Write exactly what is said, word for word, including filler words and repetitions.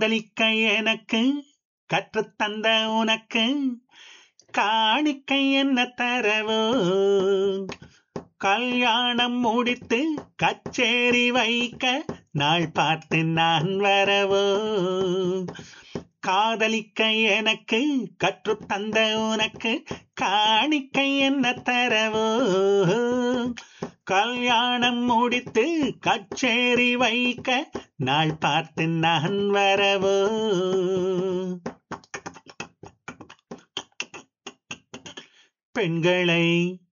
காதலிக்க எனக்கு கற்றுத்தந்த உனக்கு காணிக்கை என்ன தரவோ கல்யாணம் முடித்து கச்சேரி வைக்க நாள் பார்த்து நான் வரவோ காதலிக்க எனக்கு கற்றுத்தந்த உனக்கு காணிக்கை என்ன தரவோ கல்யாணம் முடித்து கச்சேரி வைக்க நாள் பார்த்து நான் வரவோ பெண்களை